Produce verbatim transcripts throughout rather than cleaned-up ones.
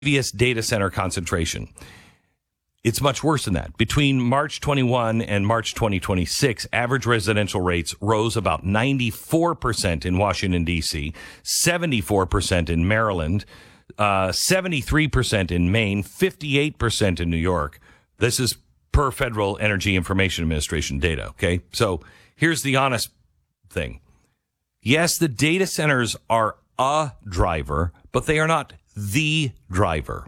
previous data center concentration. It's much worse than that. Between March twenty-one and March twenty twenty-six, average residential rates rose about ninety-four percent in Washington, D C, seventy-four percent in Maryland, uh, seventy-three percent in Maine, fifty-eight percent in New York. This is per Federal Energy Information Administration data, okay? So here's the honest thing. Yes, the data centers are a driver, but they are not the driver.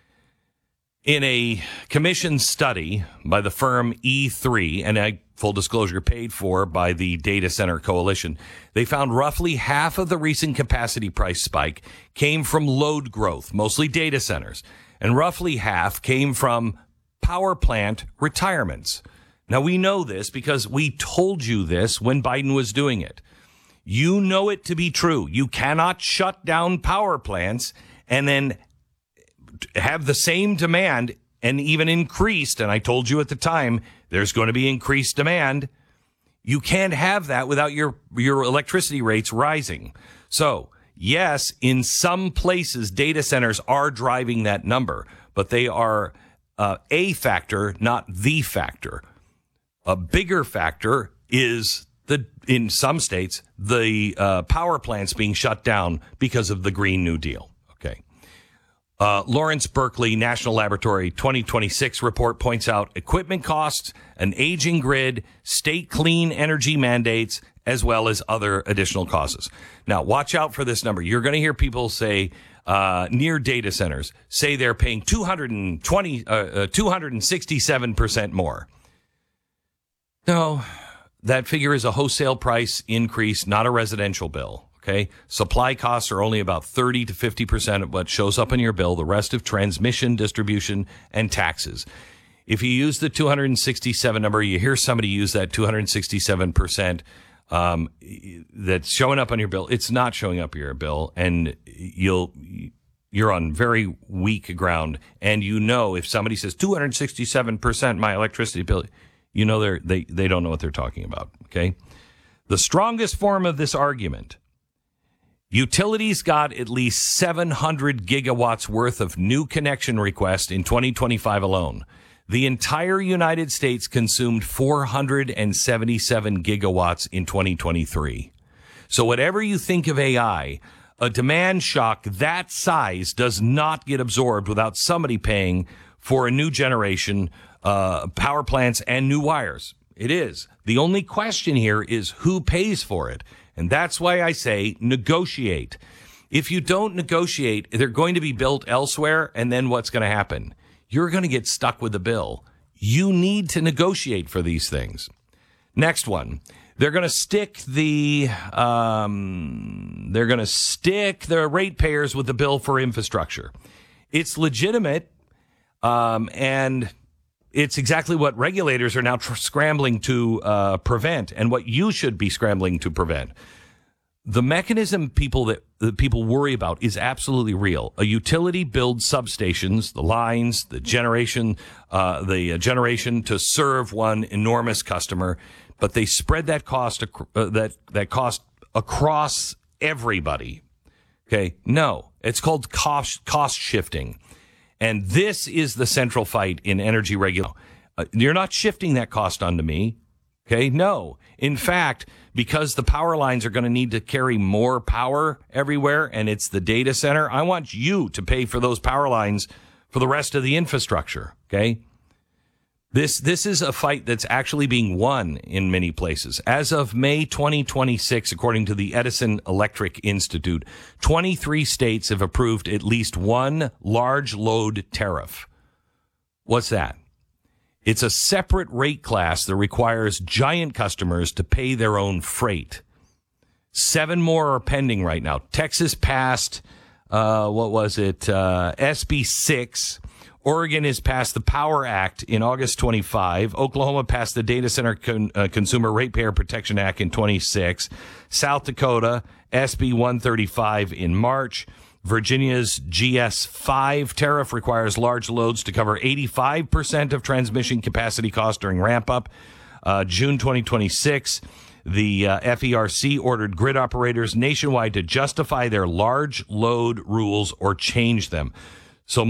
In a commission study by the firm E three, and I, full disclosure, paid for by the Data Center Coalition, they found roughly half of the recent capacity price spike came from load growth, mostly data centers, and roughly half came from power plant retirements. Now, we know this because we told you this when Biden was doing it. You know it to be true. You cannot shut down power plants and then have the same demand and even increased. And I told you at the time, there's going to be increased demand. You can't have that without your, your electricity rates rising. So yes, in some places, data centers are driving that number, but they are uh, a factor, not the factor. A bigger factor is the, in some states, the uh, power plants being shut down because of the Green New Deal. Okay. Uh, Lawrence Berkeley National Laboratory twenty twenty-six report points out equipment costs, an aging grid, state clean energy mandates, as well as other additional causes. Now, watch out for this number. You're going to hear people say, uh, near data centers, say they're paying two hundred twenty, uh, uh, two hundred sixty-seven percent more. No, that figure is a wholesale price increase, not a residential bill. Okay. Supply costs are only about thirty to fifty percent of what shows up in your bill. The rest of transmission, distribution, and taxes. If you use the two hundred sixty-seven number, you hear somebody use that two hundred sixty-seven percent um, that's showing up on your bill. It's not showing up your bill, and you'll, you're on very weak ground. And you know, if somebody says two hundred sixty-seven percent my electricity bill, you know they're, they, they don't know what they're talking about. Okay. The strongest form of this argument: utilities got at least seven hundred gigawatts worth of new connection requests in twenty twenty-five alone. The entire United States consumed four hundred seventy-seven gigawatts in twenty twenty-three. So whatever you think of A I, a demand shock that size does not get absorbed without somebody paying for a new generation, uh, power plants and new wires. It is. The only question here is who pays for it. And that's why I say negotiate. If you don't negotiate, they're going to be built elsewhere. And then what's going to happen? You're going to get stuck with the bill. You need to negotiate for these things. Next one. They're going to stick the, um, they're going to stick the ratepayers with the bill for infrastructure. It's legitimate. Um, and it's exactly what regulators are now tr- scrambling to uh, prevent, and what you should be scrambling to prevent. The mechanism people that, that people worry about is absolutely real. A utility builds substations, the lines, the generation, uh, the uh, generation to serve one enormous customer, but they spread that cost ac- uh, that that cost across everybody. Okay, no, it's called cost cost shifting. And this is the central fight in energy regulation. Uh, you're not shifting that cost onto me. Okay. No. In fact, because the power lines are going to need to carry more power everywhere, and it's the data center, I want you to pay for those power lines for the rest of the infrastructure. Okay. This, this is a fight that's actually being won in many places. As of May twenty twenty-six, according to the Edison Electric Institute, twenty-three states have approved at least one large load tariff. What's that? It's a separate rate class that requires giant customers to pay their own freight. Seven more are pending right now. Texas passed, uh, what was it? Uh, S B six. Oregon has passed the Power Act in August twenty-five. Oklahoma passed the Data Center Con- uh, Consumer Ratepayer Protection Act in twenty-six. South Dakota, S B one thirty-five in March. Virginia's G S five tariff requires large loads to cover eighty-five percent of transmission capacity costs during ramp-up. Uh, June twenty twenty-six, the uh, F E R C ordered grid operators nationwide to justify their large load rules or change them.